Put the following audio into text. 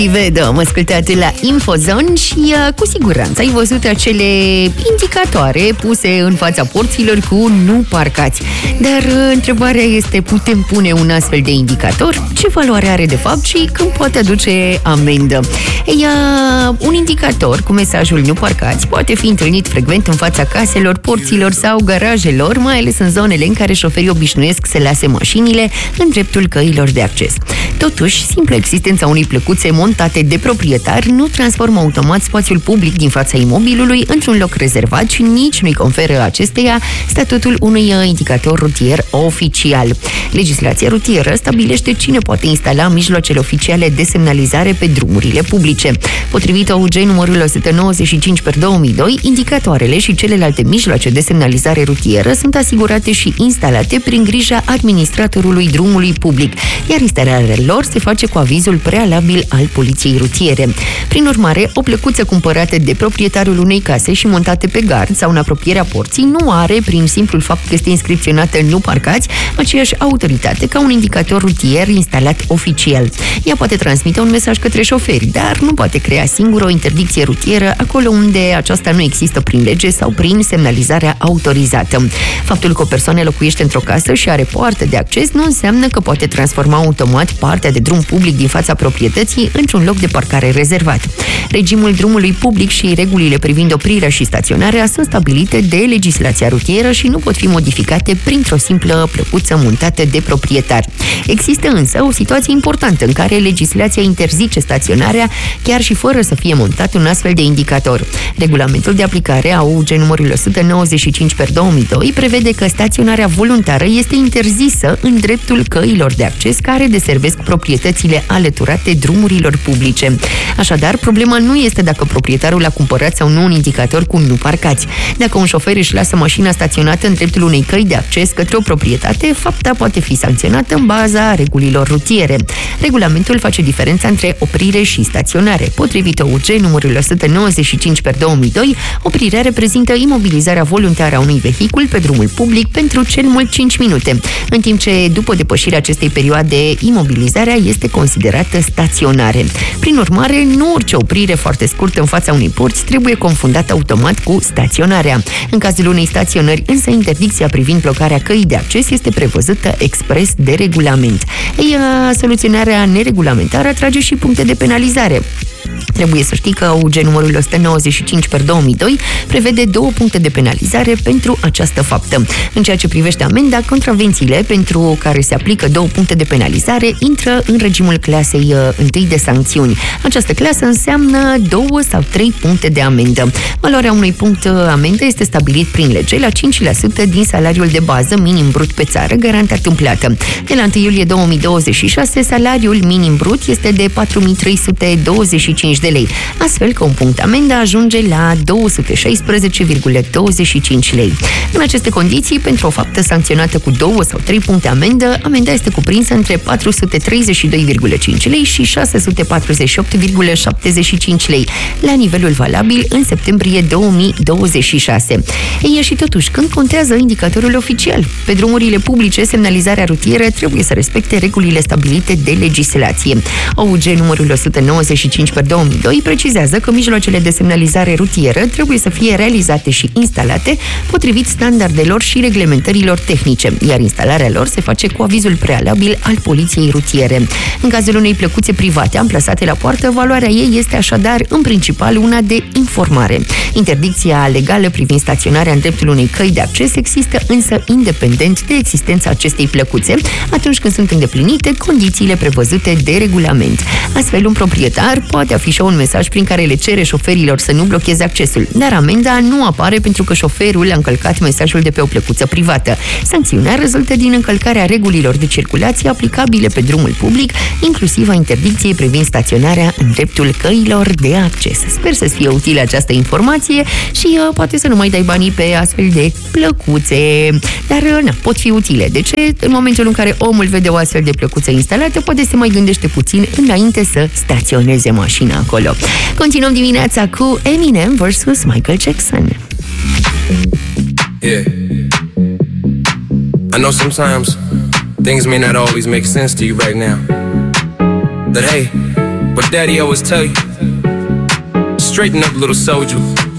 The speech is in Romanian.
Vedem, am ascultat la Infozone și cu siguranță ai văzut acele indicatoare puse în fața porților cu nu parcați. Dar întrebarea este, putem pune un astfel de indicator? Ce valoare are de fapt și când poate aduce amendă? Un indicator cu mesajul nu parcați poate fi întâlnit frecvent în fața caselor, porților sau garajelor, mai ales în zonele în care șoferii obișnuiesc să lase mașinile în dreptul căilor de acces. Totuși, simpla existența unei plăcuțe montate de proprietar nu transformă automat spațiul public din fața imobilului într-un loc rezervat și nici nu-i conferă acesteia statutul unui indicator rutier oficial. Legislația rutieră stabilește cine poate instala mijloacele oficiale de semnalizare pe drumurile publice. Potrivit OUG numărul 195/2002, indicatoarele și celelalte mijloace de semnalizare rutieră sunt asigurate și instalate prin grija administratorului drumului public, iar instalarea lor se face cu avizul prealabil al poliției rutiere. Prin urmare, o plăcuță cumpărată de proprietarul unei case și montată pe gard sau în apropierea porții nu are, prin simplul fapt că este inscripționată nu parcați, aceeași autoritate ca un indicator rutier instalat oficial. Ea poate transmite un mesaj către șoferi, dar nu poate crea singură o interdicție rutieră acolo unde aceasta nu există prin lege sau prin semnalizarea autorizată. Faptul că o persoană locuiește într-o casă și are poartă de acces nu înseamnă că poate transforma automat partea de drum public din fața proprietății într-un loc de parcare rezervat. Regimul drumului public și regulile privind oprirea și staționarea sunt stabilite de legislația rutieră și nu pot fi modificate printr-o simplă plăcuță montată de proprietar. Există însă o situație importantă în care legislația interzice staționarea chiar și fără să fie montat un astfel de indicator. Regulamentul de aplicare a OUG numărul 195/2002 prevede că staționarea voluntară este interzisă în dreptul căilor de acces care deservesc proprietățile alăturate drumurilor publice. Așadar, problema nu este dacă proprietarul a cumpărat sau nu un indicator cu nu parcați. Dacă un șofer își lasă mașina staționată în dreptul unei căi de acces către o proprietate, fapta poate fi sancționată în baza regulilor rutiere. Regulamentul face diferența între oprire și staționare. Potrivit OUG numărul 195/2002, oprirea reprezintă imobilizarea voluntară a unui vehicul pe drumul public pentru cel mult 5 minute, în timp ce după depășirea acestei perioade, imobilizarea este considerată staționare. Prin urmare, nu orice oprire foarte scurtă în fața unei porți trebuie confundată automat cu staționarea. În cazul unei staționări, însă, interdicția privind blocarea căii de acces este prevăzută expres de regulament. Soluționarea neregulamentară atrage și puncte de penalizare. Trebuie să știi că OUG numărul 195/2002 prevede 2 puncte de penalizare pentru această faptă. În ceea ce privește amenda, contravențiile pentru care se aplică 2 puncte de penalizare intră în regimul clasei 1 de sancțiuni. Această clasă înseamnă 2 sau 3 puncte de amendă. Valoarea unui punct amendă este stabilit prin lege la 5% din salariul de bază minim brut pe țară garantat în plată. De la 1 iulie 2026, salariul minim brut este de 4.325 de lei, astfel că un punct amendă ajunge la 216,25 lei. În aceste condiții, pentru o faptă sancționată cu 2 sau 3 puncte amendă, amenda este cuprinsă între 432,5 lei și 648,75 lei, la nivelul valabil în septembrie 2026. Și totuși, când contează indicatorul oficial? Pe drumurile publice, semnalizarea rutieră trebuie să respecte regulile stabilite de legislație. OUG numărul 195/2002 precizează că mijloacele de semnalizare rutieră trebuie să fie realizate și instalate potrivit standardelor și reglementărilor tehnice, iar instalarea lor se face cu avizul prealabil al poliției rutiere. În cazul unei plăcuțe private amplasate la poartă, valoarea ei este așadar în principal una de informare. Interdicția legală privind staționarea în dreptul unei căi de acces există însă independent de existența acestei plăcuțe, atunci când sunt îndeplinite condițiile prevăzute de regulament. Astfel, un proprietar poate afișa un mesaj prin care le cere șoferilor să nu blocheze accesul, dar amenda nu apare pentru că șoferul a încălcat mesajul de pe o plăcuță privată. Sancțiunea rezultă din încălcarea regulilor de circulație aplicabile pe drumul public, inclusiv a interdicției privind staționarea în dreptul căilor de acces. Sper să-ți fie utilă această informație și poate să nu mai dai banii pe astfel de plăcuțe, dar pot fi utile. De ce? În momentul în care omul vede o astfel de plăcuță instalată, poate se mai gândește puțin înainte să staționeze mașina acolo. Continuăm dimineața cu Eminem vs. Michael Jackson. Yeah. I know sometimes things may not always make sense to you right now. But hey, what daddy always tell you, straighten up, little soldier.